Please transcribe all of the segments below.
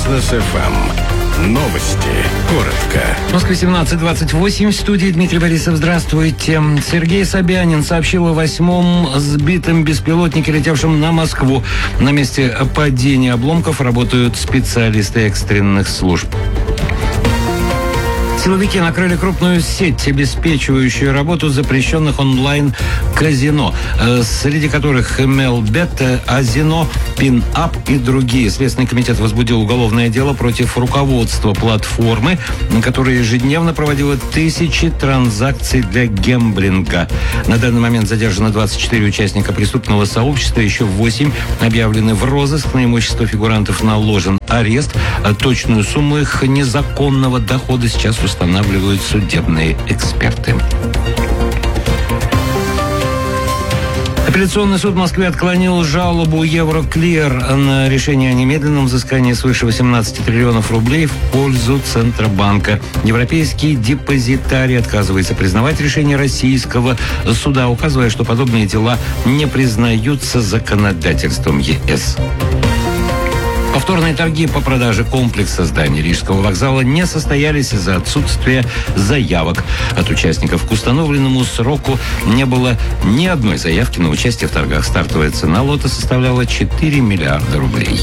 Бизнес FM. Новости. Коротко. В Москве 17:28. В студии Дмитрий Борисов. Здравствуйте. Сергей Собянин сообщил о 8-м сбитом беспилотнике, летевшем на Москву. На месте падения обломков работают специалисты экстренных служб. Силовики накрыли крупную сеть, обеспечивающую работу запрещенных онлайн-казино, среди которых MLBet, Азино, Пин-Ап и другие. Следственный комитет возбудил уголовное дело против руководства платформы, которая ежедневно проводила тысячи транзакций для гэмблинга. На данный момент задержано 24 участника преступного сообщества, еще 8 объявлены в розыск. На имущество фигурантов наложен арест. Точную сумму их незаконного дохода сейчас устанавливают судебные эксперты. Апелляционный суд в Москве отклонил жалобу Евроклир на решение о немедленном взыскании свыше 18 триллионов рублей в пользу Центробанка. Европейский депозитарий отказывается признавать решение российского суда, указывая, что подобные дела не признаются законодательством ЕС. Повторные торги по продаже комплекса зданий Рижского вокзала не состоялись из-за отсутствия заявок. От участников к установленному сроку не было ни одной заявки на участие в торгах. Стартовая цена лота составляла 4 миллиарда рублей.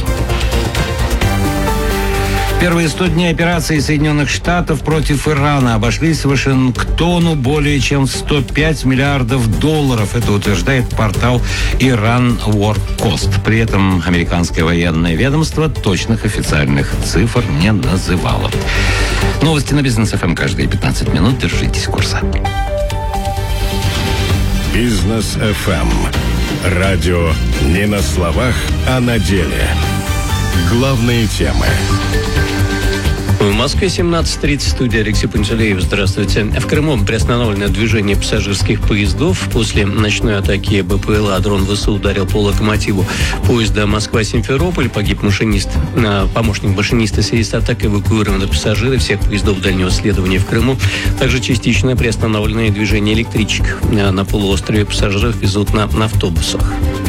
Первые 100 дней операции Соединенных Штатов против Ирана обошлись Вашингтону более чем в 105 миллиардов долларов. Это утверждает портал Iran War Cost. При этом американское военное ведомство точных официальных цифр не называло. Новости на Бизнес FM каждые 15 минут. Держитесь курса. Бизнес FM. Радио не на словах, а на деле. Главные темы. В Москве 17:30, студия Алексей Пантелеев. Здравствуйте. В Крыму приостановлено движение пассажирских поездов. После ночной атаки БПЛА дрон ВСУ ударил по локомотиву поезда Москва-Симферополь. Погиб машинист, помощник машиниста. В связи с атакой эвакуированы пассажиры всех поездов дальнего следования в Крыму. Также частично приостановлены движение электричек. На полуострове пассажиров везут на автобусах.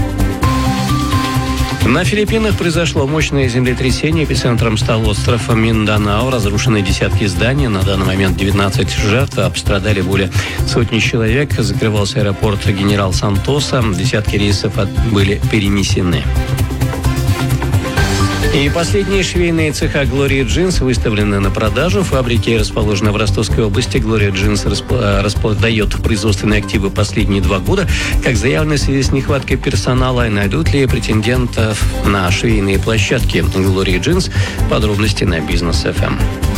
На Филиппинах произошло мощное землетрясение. Эпицентром стал остров Минданао. Разрушены десятки зданий. На данный момент 19 жертв. Пострадали более сотни человек. Закрывался аэропорт Генерал Сантоса. Десятки рейсов были перенесены. И последние швейные цеха «Глория Джинс» выставлены на продажу. Фабрики, расположенные в Ростовской области, «Глория Джинс» распродает производственные активы последние 2 года. Как заявлено, в связи с нехваткой персонала, найдут ли претендентов на швейные площадки «Глория Джинс». Подробности на Бизнес FM.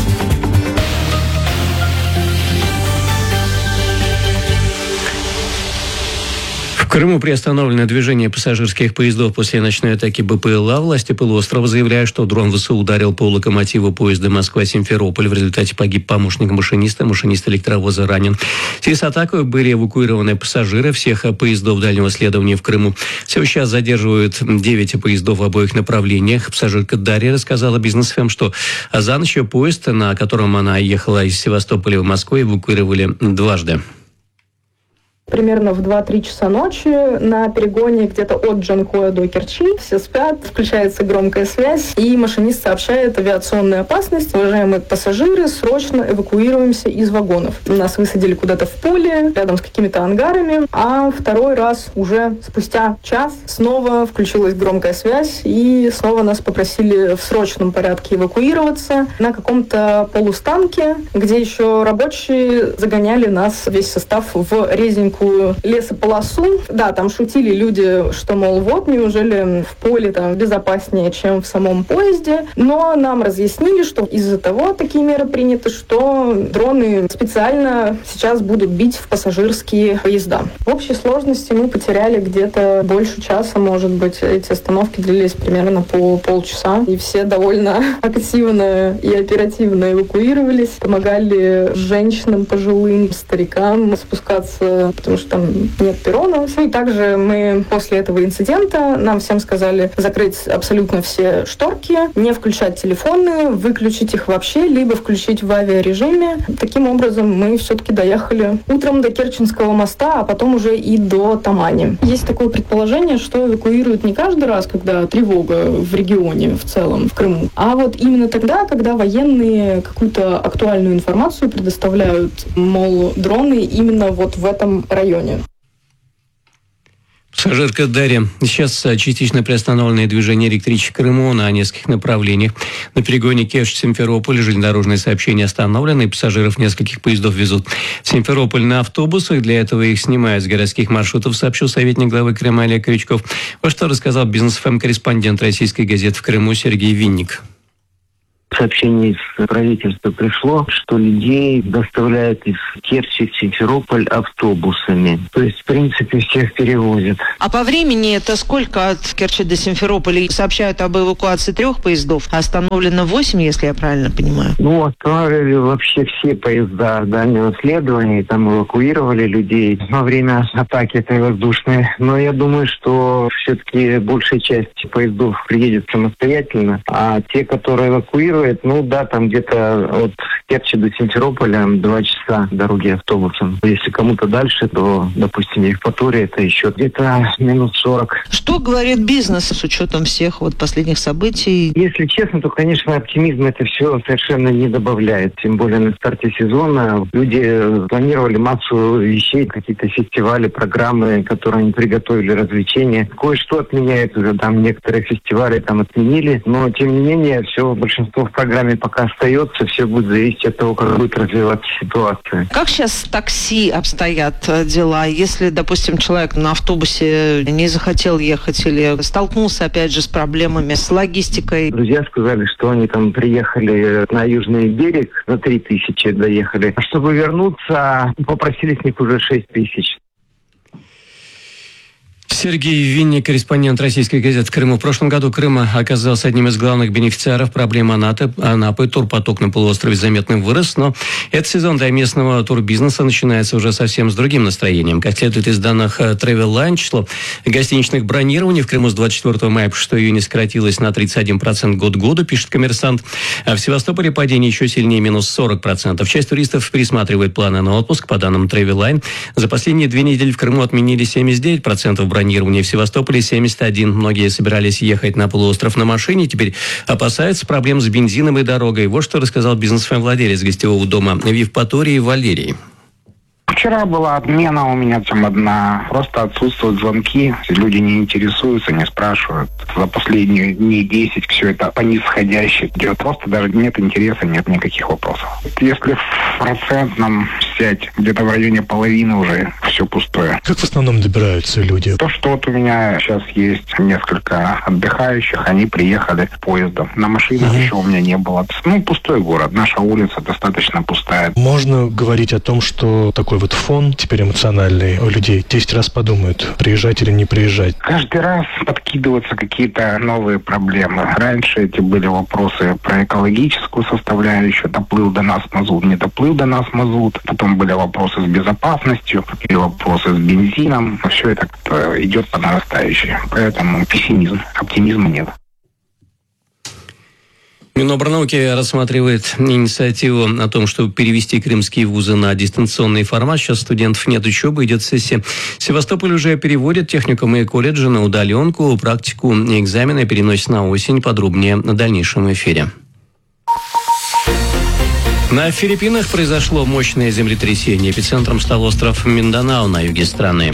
В Крыму приостановлено движение пассажирских поездов после ночной атаки БПЛА. Власти полуострова заявляют, что дрон ВСУ ударил по локомотиву поезда Москва-Симферополь. В результате погиб помощник машиниста. Машинист электровоза ранен. В связи с атакой были эвакуированы пассажиры всех поездов дальнего следования в Крыму. Всего сейчас задерживают 9 поездов в обоих направлениях. Пассажирка Дарья рассказала Бизнес ФМ, что за ночь поезд, на котором она ехала из Севастополя в Москву, эвакуировали дважды. Примерно в 2-3 часа ночи на перегоне где-то от Джанкоя до Керчи все спят, включается громкая связь, и машинист сообщает: авиационная опасность, уважаемые пассажиры, срочно эвакуируемся из вагонов. Нас высадили куда-то в поле, рядом с какими-то ангарами, а второй раз уже спустя час снова включилась громкая связь, и снова нас попросили в срочном порядке эвакуироваться на каком-то полустанке, где еще рабочие загоняли нас, весь состав, в резинку лесополосу. Да, там шутили люди, что, мол, вот, неужели в поле там безопаснее, чем в самом поезде. Но нам разъяснили, что из-за того такие меры приняты, что дроны специально сейчас будут бить в пассажирские поезда. В общей сложности мы потеряли где-то больше часа, может быть. Эти остановки длились примерно по полчаса. И все довольно активно и оперативно эвакуировались. Помогали женщинам, пожилым, старикам спускаться потому что там нет перронов. И также мы после этого инцидента нам всем сказали закрыть абсолютно все шторки, не включать телефоны, выключить их вообще, либо включить в авиарежиме. Таким образом, мы все-таки доехали утром до Керченского моста, а потом уже и до Тамани. Есть такое предположение, что эвакуируют не каждый раз, когда тревога в регионе в целом, в Крыму, а вот именно тогда, когда военные какую-то актуальную информацию предоставляют, мол, дроны именно вот в этом районе. Пассажирка Дарья. Сейчас частично приостановленное движение электричек в Крыму на нескольких направлениях. На перегоне Керчь-Симферополь железнодорожное сообщение остановлено, и пассажиров нескольких поездов везут в Симферополь на автобусах. Для этого их снимают с городских маршрутов, сообщил советник главы Крыма Олег Крючков. Вот что рассказал Бизнес-ФМ-корреспондент российской газеты в Крыму Сергей Винник. Сообщение из правительства пришло, что людей доставляют из Керчи в Симферополь автобусами. То есть, в принципе, всех перевозят. А по времени это сколько от Керчи до Симферополя? Сообщают об эвакуации 3 поездов, а остановлено 8, если я правильно понимаю. Остановили вообще все поезда дальнего следования, там эвакуировали людей во время атаки этой воздушной. Но я думаю, что все-таки большая часть поездов приедет самостоятельно, а те, которые эвакуируют, там где-то от Керчи до Симферополя 2 часа дороги автобусом. Если кому-то дальше, то, допустим, Евпатория, это еще где-то минут 40. Что говорит бизнес с учетом всех последних событий? Если честно, то, конечно, оптимизм это все совершенно не добавляет. Тем более на старте сезона люди планировали массу вещей, какие-то фестивали, программы, которые они приготовили, развлечения. Кое-что отменяют уже, там некоторые фестивали там отменили, но, тем не менее, все большинство в программе пока остается, все будет зависеть от того, как будет развиваться ситуация. Как сейчас с такси обстоят дела? Если, допустим, человек на автобусе не захотел ехать или столкнулся, опять же, с проблемами с логистикой? Друзья сказали, что они там приехали на Южный берег, за 3000 доехали. А чтобы вернуться, попросили с них уже 6000. Сергей Винник, корреспондент российской газеты в Крыму. В прошлом году Крым оказался одним из главных бенефициаров проблем Анапы. Турпоток на полуострове заметно вырос, но этот сезон для местного турбизнеса начинается уже совсем с другим настроением. Как следует из данных Travelline, число гостиничных бронирований в Крыму с 24 мая по 6 июня сократилось на 31% год к году, пишет «Коммерсант». А в Севастополе падение еще сильнее, минус 40%. Часть туристов пересматривает планы на отпуск. По данным Travelline, за последние 2 недели в Крыму отменили 79% бронирования. В Севастополе 71. Многие собирались ехать на полуостров на машине, теперь опасаются проблем с бензином и дорогой. Вот что рассказал бизнес-владелец гостевого дома в Евпатории Валерий. Вчера была отмена у меня там одна. Просто отсутствуют звонки. Люди не интересуются, не спрашивают. За последние дней 10 все это по нисходящей идет. Просто даже нет интереса, нет никаких вопросов. Если в процентном взять, где-то в районе половины уже все пустое. Как в основном добираются люди? То, что вот у меня сейчас есть несколько отдыхающих, они приехали поездом. На машинах еще у меня не было. Пустой город. Наша улица достаточно пустая. Можно говорить о том, что такой вот фон теперь эмоциональный у людей 10 раз подумают, приезжать или не приезжать. Каждый раз подкидываются какие-то новые проблемы. Раньше эти были вопросы про экологическую составляющую. Доплыл до нас мазут, не доплыл до нас мазут. Потом были вопросы с безопасностью, и вопросы с бензином. Все это идет по нарастающей. Поэтому пессимизм, оптимизма нет. Минобрнауки рассматривает инициативу о том, чтобы перевести крымские вузы на дистанционный формат. Сейчас студентов нет учебы, идет сессия. Севастополь уже переводит техникумы и колледжи на удаленку. Практику и экзамены переносит на осень. Подробнее на дальнейшем эфире. На Филиппинах произошло мощное землетрясение. Эпицентром стал остров Минданао на юге страны.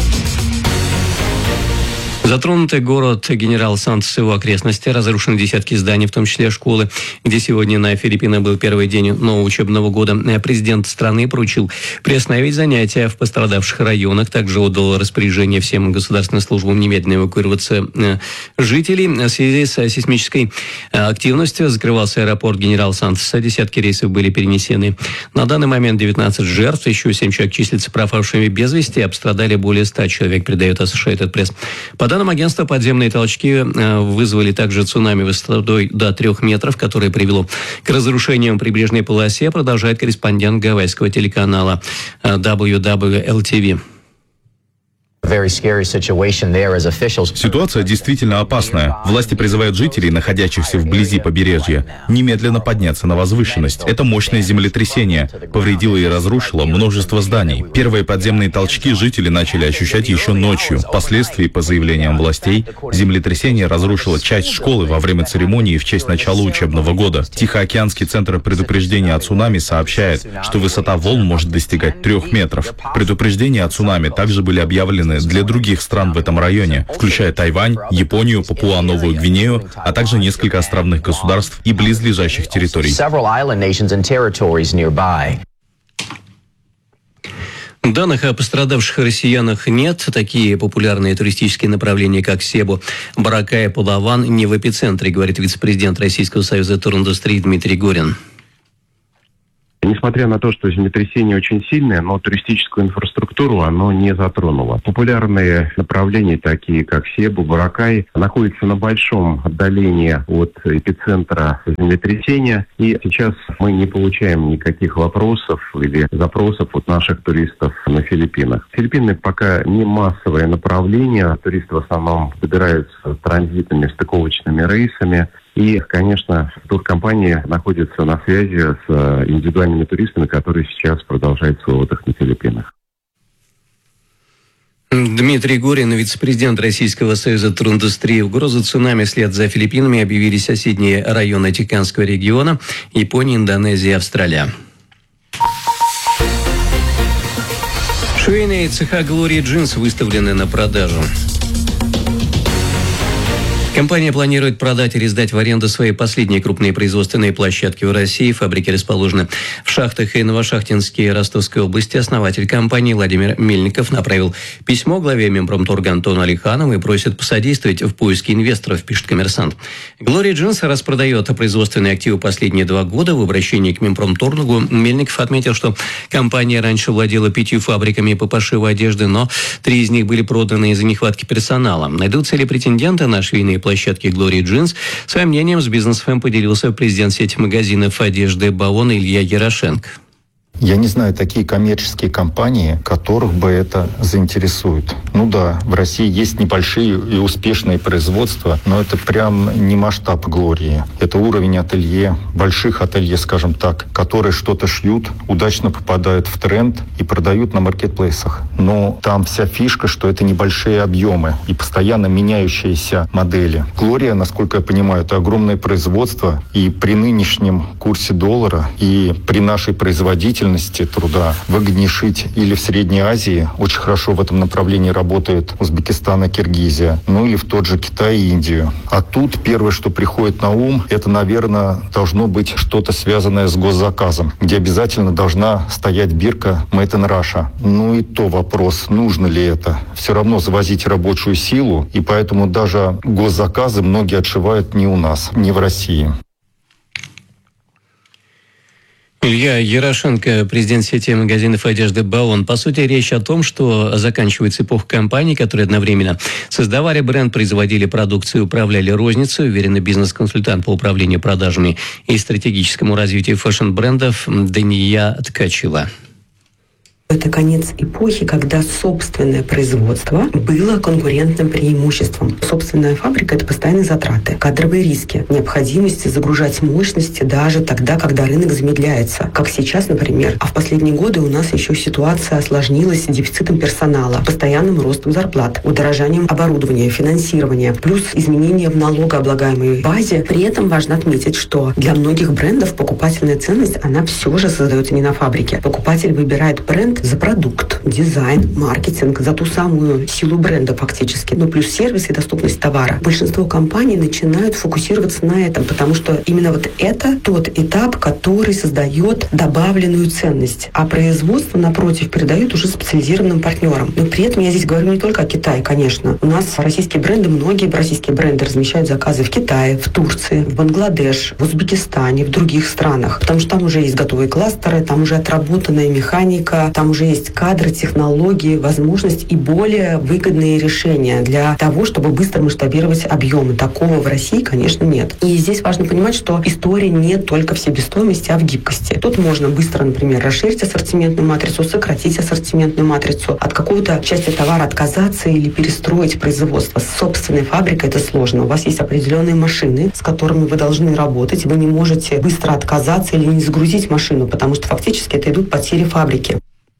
Затронутый город Генерал Сантос и его окрестности, разрушены десятки зданий, в том числе школы, где сегодня на Филиппинах был первый день нового учебного года. Президент страны поручил приостановить занятия в пострадавших районах, также отдал распоряжение всем государственным службам немедленно эвакуироваться жителей. В связи с сейсмической активностью закрывался аэропорт Генерал Сантоса, десятки рейсов были перенесены. На данный момент 19 жертв, еще 7 человек числятся пропавшими без вести, обстрадали более 100 человек, передает Associated Press. По данным агентства, подземные толчки вызвали также цунами высотой до 3 метров, которое привело к разрушениям прибрежной полосе, продолжает корреспондент гавайского телеканала WWL-TV. Ситуация действительно опасная. Власти призывают жителей, находящихся вблизи побережья, немедленно подняться на возвышенность. Это мощное землетрясение. Повредило и разрушило множество зданий. Первые подземные толчки жители начали ощущать еще ночью. Впоследствии, по заявлениям властей, землетрясение разрушило часть школы во время церемонии в честь начала учебного года. Тихоокеанский центр предупреждения о цунами сообщает, что высота волн может достигать 3 метров. Предупреждения о цунами также были объявлены для других стран в этом районе, включая Тайвань, Японию, Папуа-Новую Гвинею, а также несколько островных государств и близлежащих территорий. Данных о пострадавших россиянах нет. Такие популярные туристические направления, как Себу, Боракай, Палаван, не в эпицентре, говорит вице-президент Российского союза туриндустрии Дмитрий Горин. Несмотря на то, что землетрясение очень сильное, но туристическую инфраструктуру оно не затронуло. Популярные направления, такие как Себу, Боракай, находятся на большом отдалении от эпицентра землетрясения. И сейчас мы не получаем никаких вопросов или запросов от наших туристов на Филиппинах. Филиппины пока не массовое направление. Туристы в основном добираются транзитными стыковочными рейсами. И, конечно, туркомпании находятся на связи с индивидуальными туристами, которые сейчас продолжают свой отдых на Филиппинах. Дмитрий Горин, вице-президент Российского союза туриндустрии. Угрозу цунами вслед за Филиппинами объявили соседние районы Тихоокеанского региона: Япония, Индонезия, Австралия. Швейные цеха Glory Jeans выставлены на продажу. Компания планирует продать или сдать в аренду свои последние крупные производственные площадки в России. Фабрики расположены в Шахтах и Новошахтинске Ростовской области. Основатель компании Владимир Мельников направил письмо главе Минпромторга Антону Алиханову и просит посодействовать в поиске инвесторов, пишет «Коммерсант». Glory Jeans распродает производственные активы последние 2 года. В обращении к Минпромторгу Мельников отметил, что компания раньше владела 5 фабриками по пошиву одежды, но 3 из них были проданы из-за нехватки персонала. Найдутся ли претенденты на швейные площадки Glory Jeans? Своим мнением с Бизнес-ФМ поделился президент сети магазинов одежды «Баон» Илья Ярошенко. Я не знаю такие коммерческие компании, которых бы это заинтересует. Ну да, в России есть небольшие и успешные производства, но это прям не масштаб Глории. Это уровень ателье, больших ателье, скажем так, которые что-то шьют, удачно попадают в тренд и продают на маркетплейсах. Но там вся фишка, что это небольшие объемы и постоянно меняющиеся модели. Глория, насколько я понимаю, это огромное производство, и при нынешнем курсе доллара и при нашей производительности труда выгоднее шить или в Средней Азии, очень хорошо в этом направлении работает Узбекистан и Киргизия, ну или в тот же Китай и Индию. А тут первое, что приходит на ум, это, наверное, должно быть что-то связанное с госзаказом, где обязательно должна стоять бирка «Made in Russia». Ну и то вопрос, нужно ли это. Все равно завозить рабочую силу, и поэтому даже госзаказы многие отшивают не у нас, не в России. Илья Ярошенко, президент сети магазинов одежды «Баон». По сути, речь о том, что заканчивается эпоха компаний, которые одновременно создавали бренд, производили продукцию, управляли розницей, уверенный бизнес-консультант по управлению продажами и стратегическому развитию фэшн-брендов Дания Ткачева. Это конец эпохи, когда собственное производство было конкурентным преимуществом. Собственная фабрика – это постоянные затраты, кадровые риски, необходимость загружать мощности даже тогда, когда рынок замедляется. Как сейчас, например. А в последние годы у нас еще ситуация осложнилась дефицитом персонала, постоянным ростом зарплат, удорожанием оборудования, финансирования, плюс изменения в налогооблагаемой базе. При этом важно отметить, что для многих брендов покупательная ценность, она все же создается не на фабрике. Покупатель выбирает бренд за продукт, дизайн, маркетинг, за ту самую силу бренда фактически. Ну, плюс сервис и доступность товара. Большинство компаний начинают фокусироваться на этом, потому что именно вот это тот этап, который создает добавленную ценность. А производство, напротив, передают уже специализированным партнерам. Но при этом я здесь говорю не только о Китае, конечно. У нас российские бренды, многие российские бренды размещают заказы в Китае, в Турции, в Бангладеш, в Узбекистане, в других странах. Потому что там уже есть готовые кластеры, там уже отработанная механика, там уже есть кадры, технологии, возможность и более выгодные решения для того, чтобы быстро масштабировать объемы. Такого в России, конечно, нет. И здесь важно понимать, что история не только в себестоимости, а в гибкости. Тут можно быстро, например, расширить ассортиментную матрицу, сократить ассортиментную матрицу, от какого-то части товара отказаться или перестроить производство. С собственной фабрикой это сложно. У вас есть определенные машины, с которыми вы должны работать. Вы не можете быстро отказаться или не загрузить машину, потому что фактически это идут потери фабрики.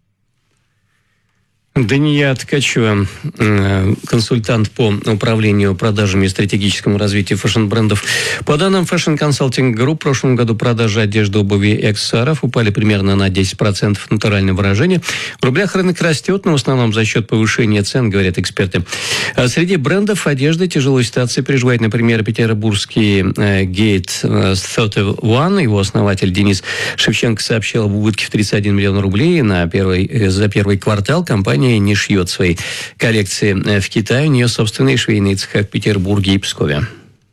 Дания Ткачева, консультант по управлению продажами и стратегическому развитию фэшн-брендов. По данным Fashion Consulting Group, в прошлом году продажи одежды, обуви и аксессуаров упали примерно на 10% в натуральном выражении. В рублях рынок растет, но в основном за счет повышения цен, говорят эксперты. А среди брендов одежды тяжелую ситуацию переживает, например, петербургский Gate 31. Его основатель Денис Шевченко сообщил об убытке в 31 миллион рублей за первый квартал. Компания не шьет свои коллекции в Китае. У нее собственные швейные цеха в Петербурге и Пскове.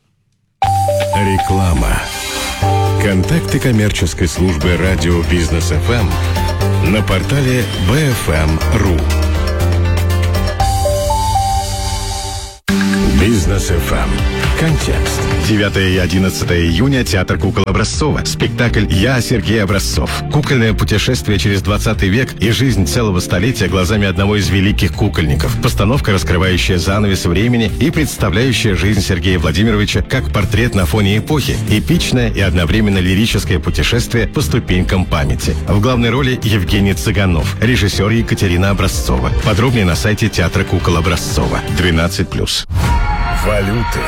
Реклама. Контакты коммерческой службы радио Бизнес ФМ на портале BFM.ru. Бизнес ФМ. Контекст. 9 и 11 июня. Театр кукол Образцова. Спектакль «Я, Сергей Образцов». Кукольное путешествие через 20 век и жизнь целого столетия глазами одного из великих кукольников. Постановка, раскрывающая занавес времени и представляющая жизнь Сергея Владимировича как портрет на фоне эпохи. Эпичное и одновременно лирическое путешествие по ступенькам памяти. В главной роли Евгений Цыганов, режиссер Екатерина Образцова. Подробнее на сайте Театра кукол Образцова. 12+. Валюты.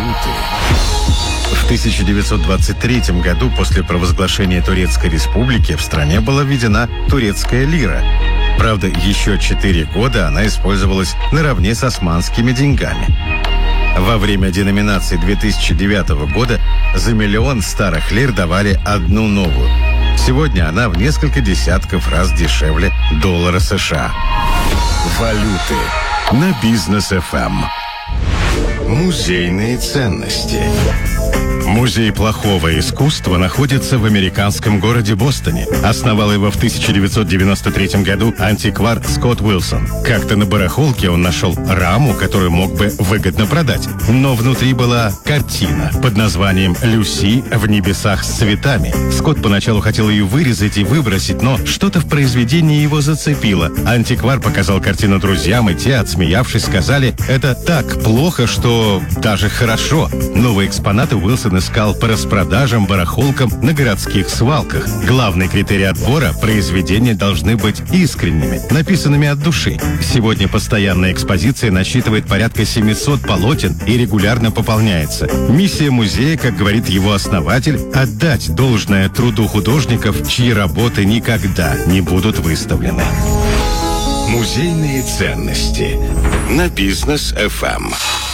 В 1923 году после провозглашения Турецкой Республики в стране была введена турецкая лира. Правда, еще 4 года она использовалась наравне с османскими деньгами. Во время деноминации 2009 года за 1 миллион старых лир давали одну новую. Сегодня она в несколько десятков раз дешевле доллара США. Валюты на Бизнес ФМ. Музейные ценности. Музей плохого искусства находится в американском городе Бостоне. Основал его в 1993 году антиквар Скотт Уилсон. Как-то на барахолке он нашел раму, которую мог бы выгодно продать. Но внутри была картина под названием «Люси в небесах с цветами». Скотт поначалу хотел ее вырезать и выбросить, но что-то в произведении его зацепило. Антиквар показал картину друзьям, и те, отсмеявшись, сказали: «Это так плохо, что даже хорошо». Новые экспонаты Уилсон искал по распродажам, барахолкам на городских свалках. Главный критерий отбора – произведения должны быть искренними, написанными от души. Сегодня постоянная экспозиция насчитывает порядка 700 полотен и регулярно пополняется. Миссия музея, как говорит его основатель, отдать должное труду художников, чьи работы никогда не будут выставлены. Музейные ценности на Бизнес ФМ.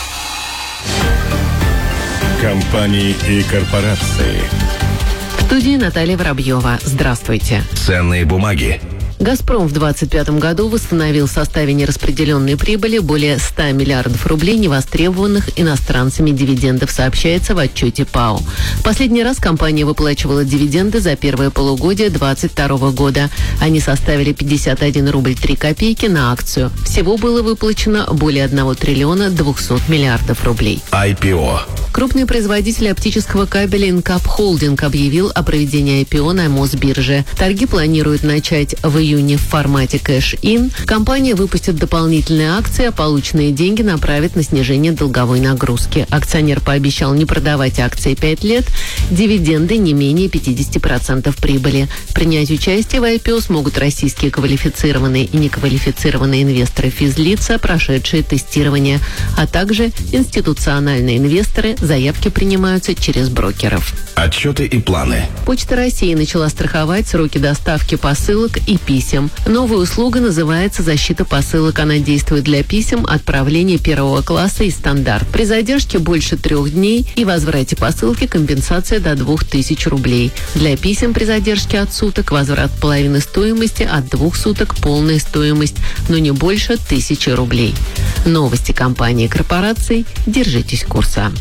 Компании и корпорации. В студии Наталья Воробьева. Здравствуйте. Ценные бумаги. «Газпром» в 2025 году восстановил в составе нераспределенной прибыли более 100 миллиардов рублей невостребованных иностранцами дивидендов, сообщается в отчете ПАО. Последний раз компания выплачивала дивиденды за первое полугодие 2022 года. Они составили 51 рубль 3 копейки на акцию. Всего было выплачено более 1 триллиона 200 миллиардов рублей. IPO. Крупный производитель оптического кабеля Инкап Холдинг объявил о проведении IPO на Мосбирже. Торги планируют начать в июне в формате кэш-ин. Компания выпустит дополнительные акции, а полученные деньги направит на снижение долговой нагрузки. Акционер пообещал не продавать акции 5 лет, дивиденды не менее 50% прибыли. Принять участие в IPO смогут российские квалифицированные и неквалифицированные инвесторы-физлица, прошедшие тестирование, а также институциональные инвесторы. Заявки принимаются через брокеров. Отчеты и планы. Почта России начала страховать сроки доставки посылок и писем. Новая услуга называется «Защита посылок». Она действует для писем отправления первого класса и стандарт. При задержке больше 3 дней и возврате посылки компенсация до 2000 рублей. Для писем при задержке от суток возврат половины стоимости, от 2 суток полная стоимость, но не больше 1000 рублей. Новости компании и корпораций. Держитесь курса.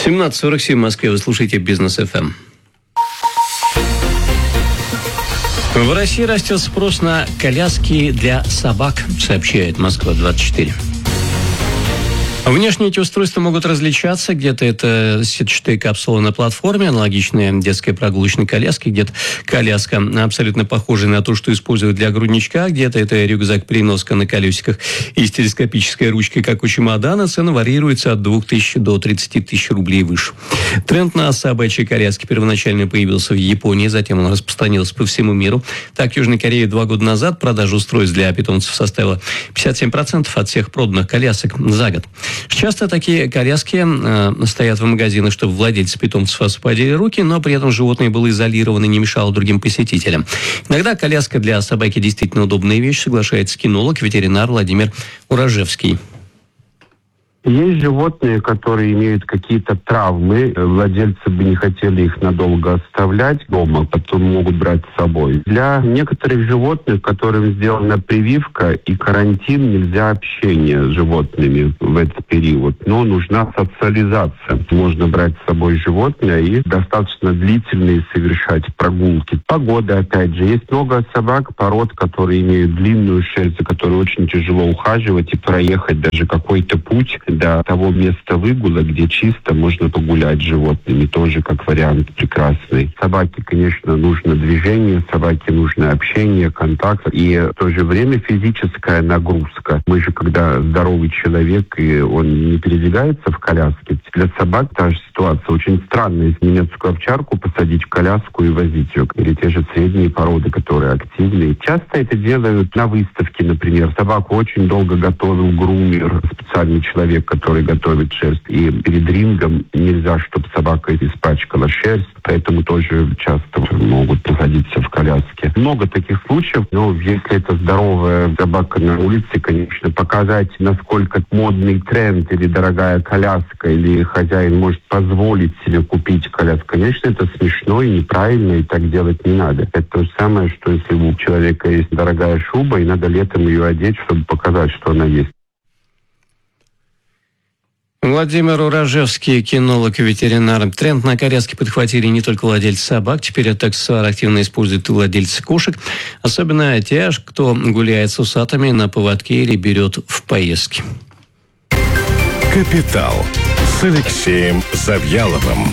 17:47 в Москве. Вы слушаете Бизнес ФМ. В России растет спрос на коляски для собак, сообщает Москва-24. Внешне эти устройства могут различаться. Где-то это сетчатые капсулы на платформе, аналогичные детской прогулочной коляске, где-то коляска абсолютно похожая на ту, что используют для грудничка, где-то это рюкзак-переноска на колесиках и с телескопической ручкой, как у чемодана. Цены варьируются от 2000 до 30 тысяч рублей выше. Тренд на собачьи коляски первоначально появился в Японии, затем он распространился по всему миру. Так, в Южной Корее 2 года назад продажа устройств для питомцев составила 57% от всех проданных колясок за год. Часто такие коляски стоят в магазинах, чтобы владельцы питомцев освободили руки, но при этом животное было изолировано и не мешало другим посетителям. Иногда коляска для собаки действительно удобная вещь, соглашается кинолог, ветеринар Владимир Уражевский. Есть животные, которые имеют какие-то травмы. Владельцы бы не хотели их надолго оставлять дома, потом могут брать с собой. Для некоторых животных, которым сделана прививка и карантин, нельзя общение с животными в этот период. Но нужна социализация. Можно брать с собой животное и достаточно длительные совершать прогулки. Погода, опять же. Есть много собак, пород, которые имеют длинную шерсть, за которой очень тяжело ухаживать и проехать даже какой-то путь до того места выгула, где чисто можно погулять с животными. Тоже как вариант прекрасный. Собаке, конечно, нужно движение, собаке нужно общение, контакт и в то же время физическая нагрузка. Мы же, когда здоровый человек, и он не передвигается в коляске, для собак та же ситуация. Очень странно, если немецкую овчарку посадить в коляску и возить ее. Или те же средние породы, которые активные. Часто это делают на выставке, например. Собаку очень долго готовил грумер, специальный человек, который готовит шерсть. И перед рингом нельзя, чтобы собака испачкала шерсть, поэтому тоже часто могут посадиться в коляске. Много таких случаев, но если это здоровая собака на улице, конечно, показать, насколько модный тренд или дорогая коляска, или хозяин может позволить себе купить коляску, конечно, это смешно и неправильно, и так делать не надо. Это то же самое, что если у человека есть дорогая шуба, и надо летом ее одеть, чтобы показать, что она есть. Владимир Уражевский, кинолог и ветеринар. Тренд на коляски подхватили не только владельцы собак. Теперь этот аксессуар активно используют и владельцы кошек. Особенно те, кто гуляет с усатами на поводке или берет в поездки. «Капитал» с Алексеем Завьяловым.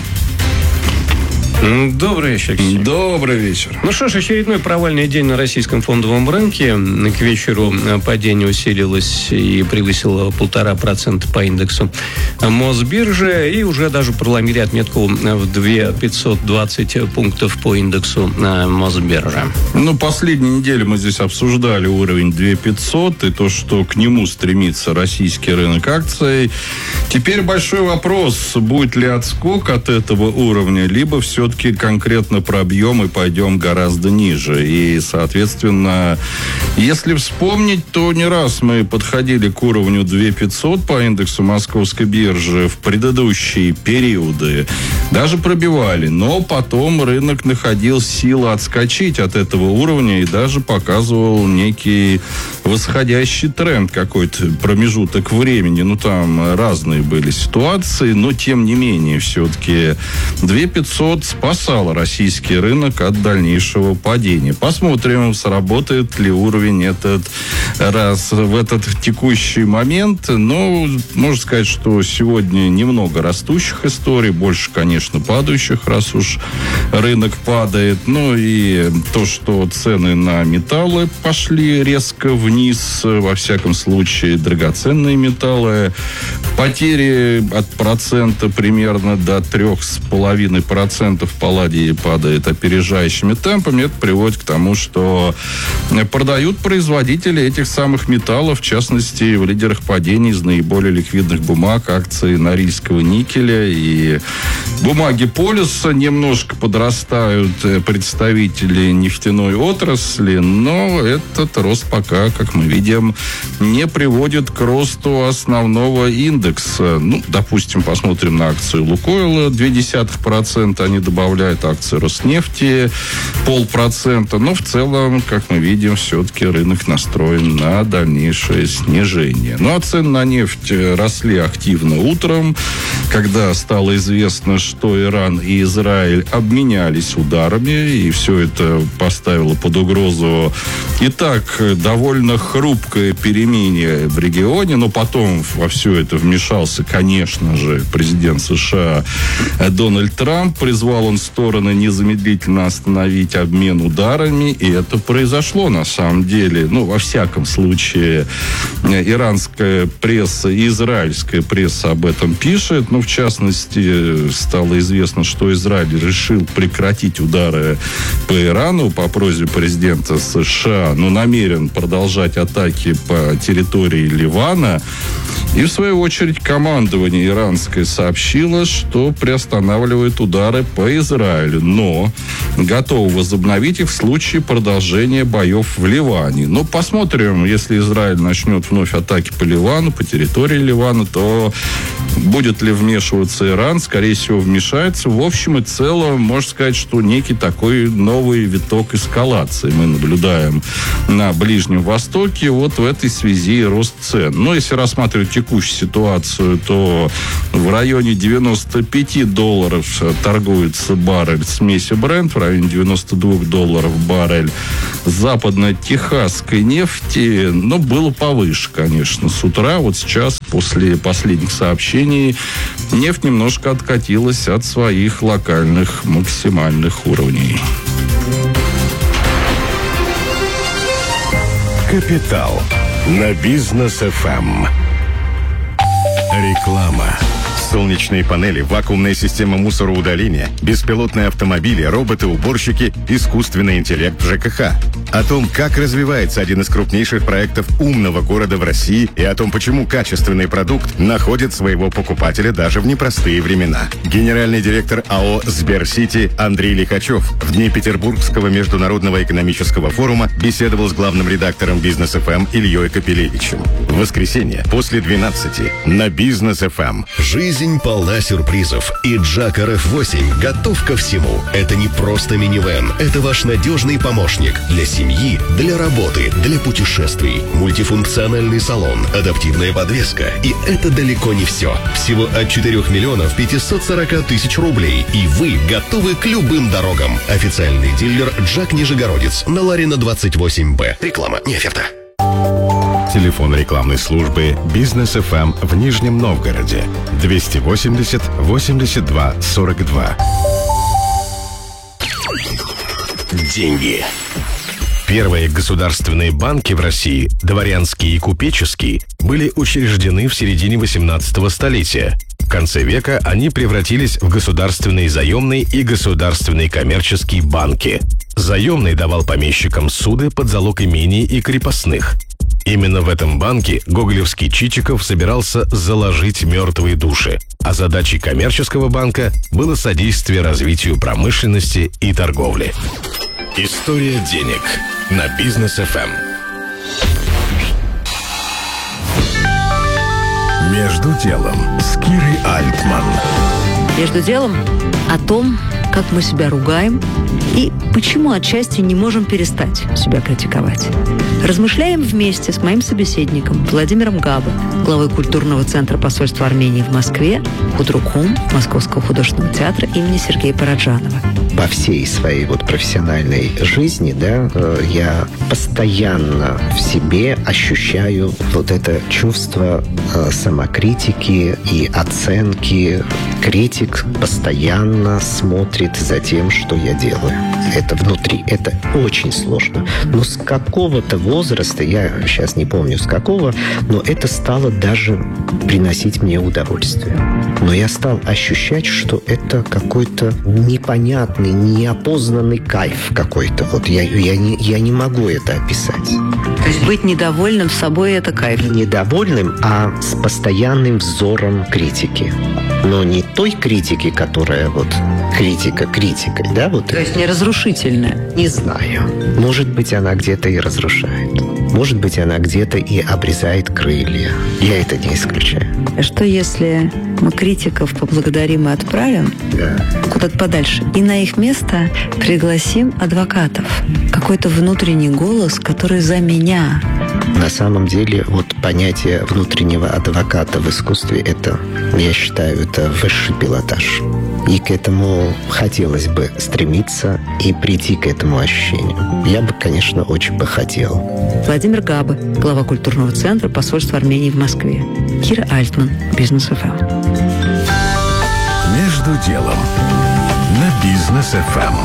Добрый вечер, Алексей. Добрый вечер. Ну что ж, очередной провальный день на российском фондовом рынке. К вечеру падение усилилось и превысило 1,5% по индексу Мосбиржи. И уже даже проломили отметку в 2520 пунктов по индексу Мосбиржи. Ну, последнюю неделю мы здесь обсуждали уровень 2500 и то, что к нему стремится российский рынок акций. Теперь большой вопрос, будет ли отскок от этого уровня, либо все-таки конкретно пробьем и пойдем гораздо ниже. И, соответственно, если вспомнить, то не раз мы подходили к уровню 2500 по индексу Московской биржи в предыдущие периоды. Даже пробивали. Но потом рынок находил силы отскочить от этого уровня и даже показывал некий восходящий тренд, какой-то промежуток времени. Ну, там разные были ситуации, но, тем не менее, все-таки 2500 спасал российский рынок от дальнейшего падения. Посмотрим, сработает ли уровень этот раз в этот текущий момент. Но можно сказать, что сегодня немного растущих историй, больше, конечно, падающих, раз уж рынок падает. Ну и то, что цены на металлы пошли резко вниз, во всяком случае, драгоценные металлы. Потери от процента примерно до 3,5% палладий падает опережающими темпами. Это приводит к тому, что продают производители этих самых металлов, в частности, в лидерах падений из наиболее ликвидных бумаг акции Норильского никеля и бумаги Полюса. Немножко подрастают представители нефтяной отрасли, но этот рост пока, как мы видим, не приводит к росту основного индекса. Ну, допустим, посмотрим на акцию Лукойла. 0,2% они добавляет акции Роснефти 0,5%. Но в целом, как мы видим, все-таки рынок настроен на дальнейшее снижение. Ну, а цены на нефть росли активно утром, когда стало известно, что Иран и Израиль обменялись ударами, и все это поставило под угрозу и так довольно хрупкое перемирие в регионе, но потом во все это вмешался, конечно же, президент США Дональд Трамп. Призвал он стороны незамедлительно остановить обмен ударами, и это произошло на самом деле. Ну, во всяком случае, иранская пресса и израильская пресса об этом пишет. Ну, в частности, стало известно, что Израиль решил прекратить удары по Ирану по просьбе президента США, но намерен продолжать атаки по территории Ливана. И, в свою очередь, командование иранское сообщило, что приостанавливает удары по Израилю, но готово возобновить их в случае продолжения боев в Ливане. Но посмотрим, если Израиль начнет вновь атаки по Ливану, по территории Ливана, то будет ли вмешиваться Иран? Скорее всего, вмешается. В общем и целом, можно сказать, что некий такой новый виток эскалации мы наблюдаем на Ближнем Востоке. Вот в этой связи рост цен. Но если рассматривать текущую ситуацию, то в районе $95 торгуется баррель смеси Brent, в районе $92 баррель западно-техасской нефти. Но было повыше, конечно, с утра. Вот сейчас, после последних сообщений, нефть немножко откатилась от своих локальных максимальных уровней. Капитал на Бизнес ФМ. Реклама. Солнечные панели, вакуумная система мусороудаления, беспилотные автомобили, роботы-уборщики, искусственный интеллект в ЖКХ. О том, как развивается один из крупнейших проектов умного города в России и о том, почему качественный продукт находит своего покупателя даже в непростые времена. Генеральный директор АО «Сберсити» Андрей Лихачев в дни Петербургского международного экономического форума беседовал с главным редактором Бизнес ФМ Ильей Капелевичем. В воскресенье после 12 на Бизнес ФМ. Жизнь полна сюрпризов, и Джак RF8 готов ко всему. Это не просто минивэн, это ваш надежный помощник для семьи, для работы, для путешествий. Мультифункциональный салон, адаптивная подвеска. И это далеко не все. Всего от 4 миллионов 540 тысяч рублей, и вы готовы к любым дорогам. Официальный дилер Джак Нижегородец на Ларина 28Б. Реклама, не оферта. Телефон рекламной службы Бизнес ФМ в Нижнем Новгороде 280 82 42. Деньги. Первые государственные банки в России, дворянский и купеческий, были учреждены в середине 18 столетия. В конце века они превратились в государственный заемный и государственный коммерческий банки. Заемный давал помещикам суды под залог имений и крепостных. Именно в этом банке гоголевский Чичиков собирался заложить мертвые души, а задачей коммерческого банка было содействие развитию промышленности и торговли. История денег на Бизнес ФМ. Между делом с Кирой Альтман. Между делом о том, как мы себя ругаем и почему отчасти не можем перестать себя критиковать. Размышляем вместе с моим собеседником Владимиром Габо, главой культурного центра посольства Армении в Москве, худруком Московского художественного театра имени Сергея Параджанова. По всей своей профессиональной жизни, я постоянно в себе ощущаю это чувство самокритики и оценки. Критик постоянно смотрит за тем, что я делаю. Это внутри. Это очень сложно. Но с какого-то возраста, я сейчас не помню с какого, но это стало даже приносить мне удовольствие. Но я стал ощущать, что это какой-то непонятный, неопознанный кайф какой-то. Я не могу это описать. То есть быть недовольным собой – это кайф? Не недовольным, а с постоянным взором критики. Но не той критики, которая критика критикой, То есть не разрушительная? Не знаю. Может быть, она где-то и разрушает. Может быть, она где-то и обрезает крылья. Я это не исключаю. Что если мы критиков поблагодарим и отправим куда-то подальше, и на их место пригласим адвокатов? Какой-то внутренний голос, который за меня. На самом деле, вот понятие внутреннего адвоката в искусстве, это, я считаю, это высший пилотаж. И к этому хотелось бы стремиться и прийти к этому ощущению. Я бы, конечно, очень бы хотел. Владимир Габы, глава культурного центра посольства Армении в Москве. Кира Альтман, Бизнес ФМ. Между делом на Бизнес ФМ.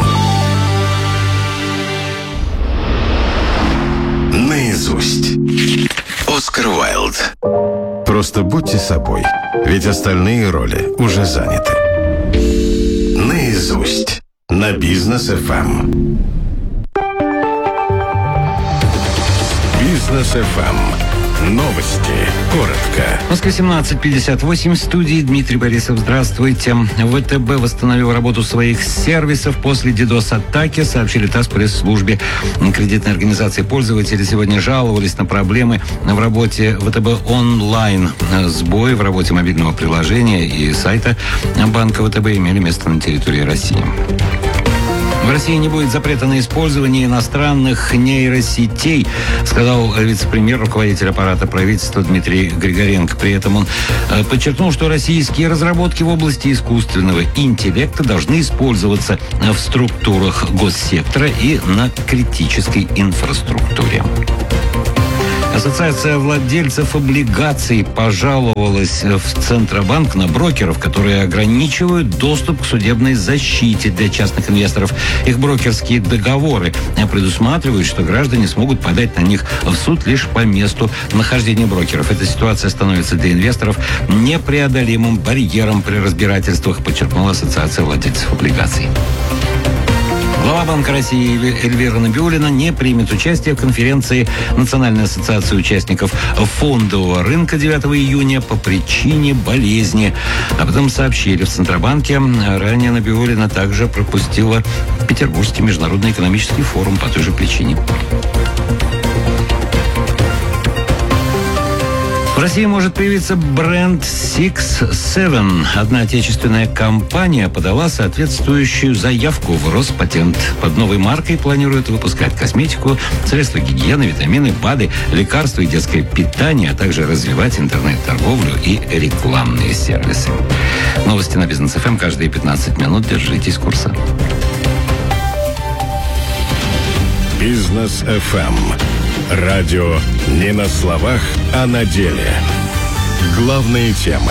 Наизусть. Оскар Уайлд. Просто будьте собой, ведь остальные роли уже заняты. Наизусть. На Бизнес ФМ. Бизнес ФМ. Новости. Коротко. Москва 17:58. В студии Дмитрий Борисов. Здравствуйте. ВТБ восстановил работу своих сервисов после DDoS-атаки, сообщили ТАСС пресс-службе кредитной организации. Пользователи сегодня жаловались на проблемы в работе ВТБ онлайн. Сбои в работе мобильного приложения и сайта банка ВТБ имели место на территории России. В России не будет запрета на использование иностранных нейросетей, сказал вице-премьер, руководитель аппарата правительства Дмитрий Григоренко. При этом он подчеркнул, что российские разработки в области искусственного интеллекта должны использоваться в структурах госсектора и на критической инфраструктуре. Ассоциация владельцев облигаций пожаловалась в Центробанк на брокеров, которые ограничивают доступ к судебной защите для частных инвесторов. Их брокерские договоры предусматривают, что граждане смогут подать на них в суд лишь по месту нахождения брокеров. Эта ситуация становится для инвесторов непреодолимым барьером при разбирательствах, подчеркнула Ассоциация владельцев облигаций. Глава Банка России Эльвира Набиуллина не примет участие в конференции Национальной ассоциации участников фондового рынка 9 июня по причине болезни. Об этом сообщили в Центробанке. Ранее Набиуллина также пропустила Петербургский международный экономический форум по той же причине. В России может появиться бренд Six Seven. Одна отечественная компания подала соответствующую заявку в Роспатент. Под новой маркой планируют выпускать косметику, средства гигиены, витамины, БАДы, лекарства и детское питание, а также развивать интернет-торговлю и рекламные сервисы. Новости на Бизнес ФМ каждые 15 минут. Держитесь курса. Бизнес ФМ. Радио не на словах, а на деле. Главные темы.